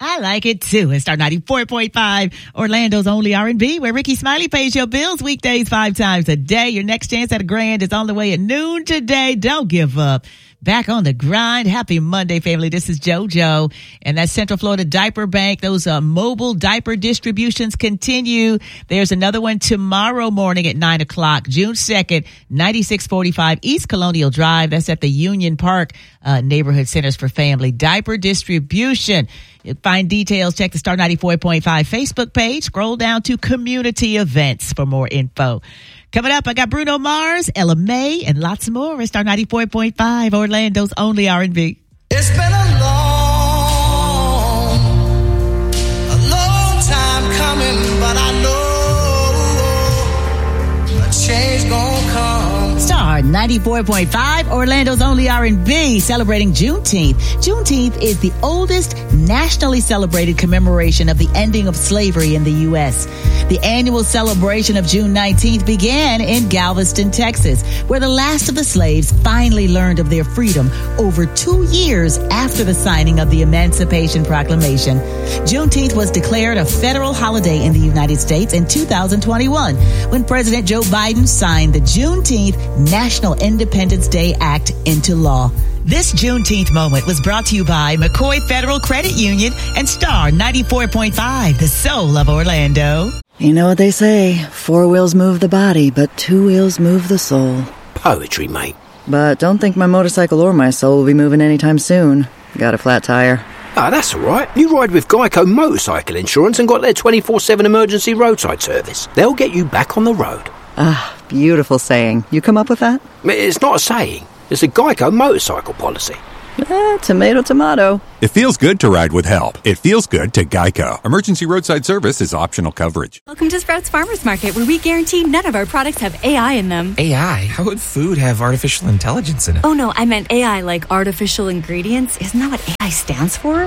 I like it too. It's Star 94.5, Orlando's only R&B, where Ricky Smiley pays your bills weekdays 5 times a day. Your next chance at a grand is on the way at noon today. Don't give up. Back on the grind. Happy Monday, family. This is JoJo, and that's Central Florida Diaper Bank. Those mobile diaper distributions continue. There's another one tomorrow morning at 9 o'clock, June 2nd, 9645 East Colonial Drive. That's at the Union Park Neighborhood Centers for Family. Diaper distribution. You'll find details. Check the Star 94.5 Facebook page. Scroll down to community events for more info. Coming up, I got Bruno Mars, Ella May, and lots more. It's Star 94.5, Orlando's only R&B. It's been a long time coming, but I know a change gonna come. Star 94.5, Orlando's only R&B, celebrating Juneteenth. Juneteenth is the oldest nationally celebrated commemoration of the ending of slavery in the U.S. The annual celebration of June 19th began in Galveston, Texas, where the last of the slaves finally learned of their freedom over 2 years after the signing of the Emancipation Proclamation. Juneteenth was declared a federal holiday in the United States in 2021 when President Joe Biden signed the Juneteenth National Independence Day Act into law. This Juneteenth moment was brought to you by McCoy Federal Credit Union and Star 94.5, the soul of Orlando. You know what they say, 4 wheels move the body, but 2 wheels move the soul. Poetry, mate. But don't think my motorcycle or my soul will be moving anytime soon. Got a flat tire. Ah, that's all right. You ride with Geico Motorcycle Insurance and got their 24/7 emergency roadside service. They'll get you back on the road. Ah, beautiful saying. You come up with that? It's not a saying. It's a Geico motorcycle policy. Tomato, tomato. It feels good to ride with help. It feels good to Geico. Emergency roadside service is optional coverage. Welcome to Sprouts Farmers Market, where we guarantee none of our products have AI in them. AI? How would food have artificial intelligence in it? Oh, no, I meant AI like artificial ingredients. Isn't that what AI stands for?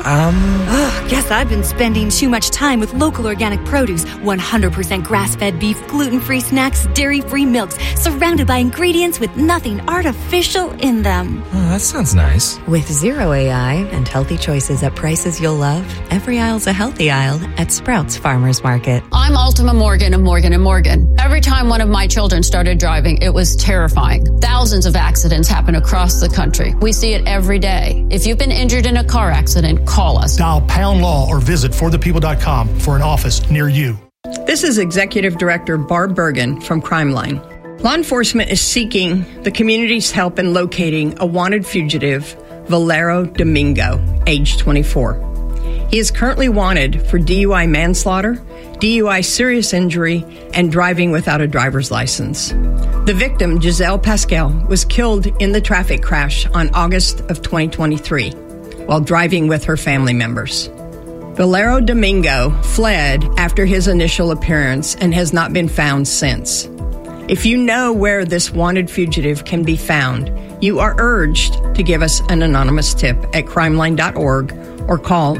Guess I've been spending too much time with local organic produce, 100% grass-fed beef, gluten-free snacks, dairy-free milks, surrounded by ingredients with nothing artificial in them. Oh, that sounds nice. With zero AI and healthy choices at prices you'll love, every aisle's a healthy aisle at Sprouts Farmers Market. I'm Ultima Morgan of Morgan & Morgan. Every time one of my children started driving, it was terrifying. Thousands of accidents happen across the country. We see it every day. If you've been injured in a car accident, call us. Dial # law or visit forthepeople.com for an office near you. This is Executive Director Barb Bergen from Crime Line. Law enforcement is seeking the community's help in locating a wanted fugitive, Valero Domingo, age 24. He is currently wanted for DUI manslaughter, DUI serious injury, and driving without a driver's license. The victim, Giselle Pascal, was killed in the traffic crash on August of 2023 while driving with her family members. Valero Domingo fled after his initial appearance and has not been found since. If you know where this wanted fugitive can be found, you are urged to give us an anonymous tip at crimeline.org or call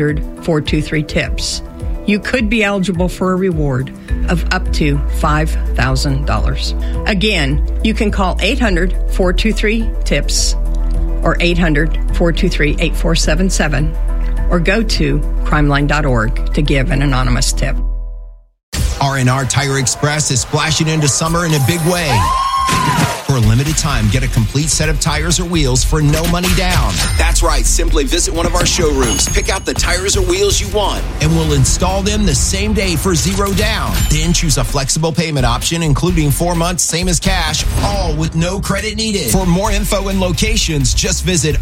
800-423-TIPS. You could be eligible for a reward of up to $5,000. Again, you can call 800-423-TIPS or 800-423-8477 or go to crimeline.org to give an anonymous tip. R&R Tire Express is splashing into summer in a big way. For a limited time, get a complete set of tires or wheels for no money down. That's right. Simply visit one of our showrooms, pick out the tires or wheels you want, and we'll install them the same day for $0 down. Then choose a flexible payment option, including 4 months, same as cash, all with no credit needed. For more info and locations, just visit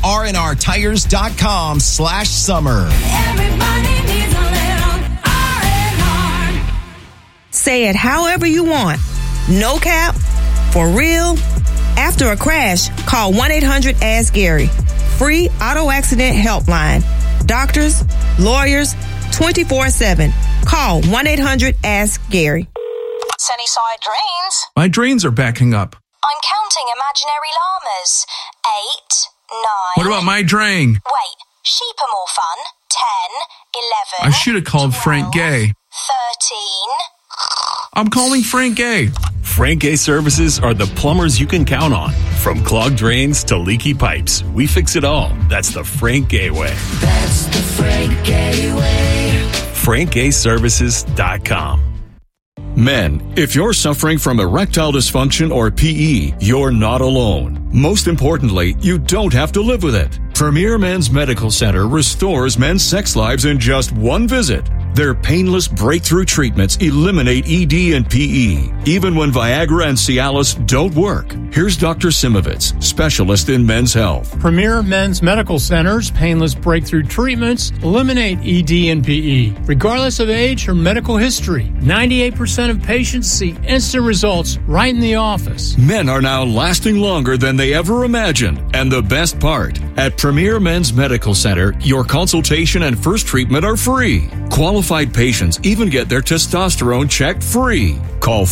rnrtires.com/summer. Everybody needs a little R&R. Say it however you want. No cap. For real? After a crash, call 1-800-ASK-GARY. Free auto accident helpline. Doctors, lawyers, 24/7. Call 1-800-ASK-GARY. Sunnyside drains. My drains are backing up. I'm counting imaginary llamas. 8, 9. What about my drain? Wait, sheep are more fun. 10, 11. I should have called 12, Frank Gay. 13. I'm calling Frank Gay. Frank Gay Services are the plumbers you can count on. From clogged drains to leaky pipes, we fix it all. That's the Frank Gay way. That's the Frank Gay Way. FrankGayServices.com. Men, if you're suffering from erectile dysfunction or PE, you're not alone. Most importantly, you don't have to live with it. Premier Men's Medical Center restores men's sex lives in just one visit. Their painless breakthrough treatments eliminate ED and PE, even when Viagra and Cialis don't work. Here's Dr. Simovitz, specialist in men's health. Premier Men's Medical Center's painless breakthrough treatments eliminate ED and PE, regardless of age or medical history. 98% of patients see instant results right in the office. Men are now lasting longer than they ever imagined. And the best part, at Premier Men's Medical Center, your consultation and first treatment are free. Qualified patients even get their testosterone checked free. Call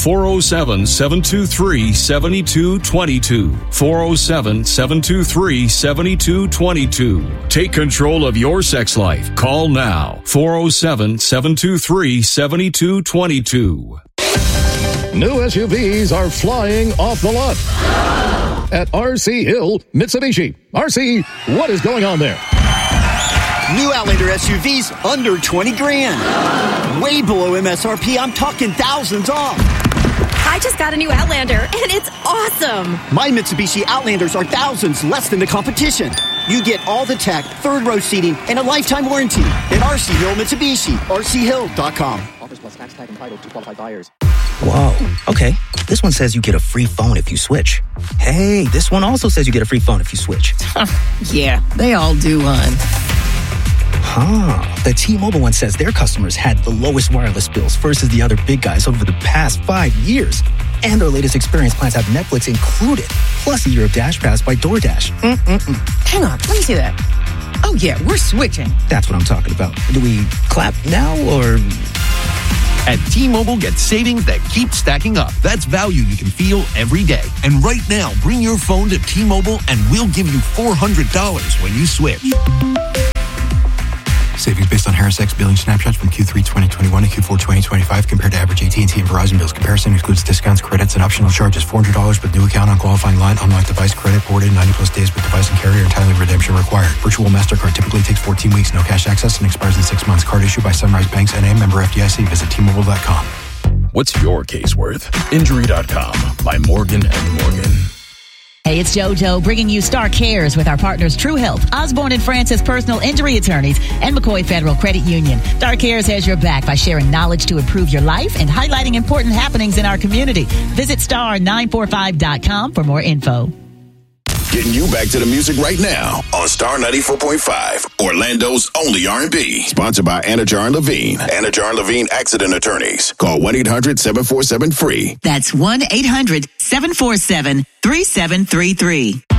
407-723-7222. 407-723-7222. Take control of your sex life. Call now. 407-723-7222. New SUVs are flying off the lot at RC Hill Mitsubishi. RC, what is going on there? New Outlander SUVs under 20 grand. Way below MSRP. I'm talking thousands off. I just got a new Outlander, and it's awesome. My Mitsubishi Outlanders are thousands less than the competition. You get all the tech, third row seating, and a lifetime warranty at RC Hill Mitsubishi. RCHill.com. Offers plus tax tag entitled to qualified buyers. Whoa. Okay. This one says you get a free phone if you switch. Hey, this one also says you get a free phone if you switch. Yeah, they all do, hon. Huh. The T-Mobile one says their customers had the lowest wireless bills versus the other big guys over the past 5 years. And their latest experience plans have Netflix included, plus a year of Dash Pass by DoorDash. Hang on, let me see that. Oh, yeah, we're switching. That's what I'm talking about. Do we clap now or... At T-Mobile, get savings that keep stacking up. That's value you can feel every day. And right now, bring your phone to T-Mobile and we'll give you $400 when you switch. Savings based on Harris X billing snapshots from Q3 2021 to Q4 2025 compared to average AT&T and Verizon bills. Comparison includes discounts, credits, and optional charges. $400 with new account on qualifying line. Unlock device credit ported 90 plus days with device and carrier, and timely redemption required. Virtual MasterCard typically takes 14 weeks. No cash access and expires in 6 months. Card issued by Sunrise Banks N.A. member FDIC. Visit T-Mobile.com. What's your case worth? Injury.com by Morgan & Morgan. Hey, it's JoJo bringing you Star Cares with our partners True Health, Osborne and Francis Personal Injury Attorneys, and McCoy Federal Credit Union. Star Cares has your back by sharing knowledge to improve your life and highlighting important happenings in our community. Visit star945.com for more info. Getting you back to the music right now on Star 94.5, Orlando's only R&B. Sponsored by Anajar and Levine. Anajar and Levine Accident Attorneys. Call 1-800-747-FREE. That's 1-800-747-3733.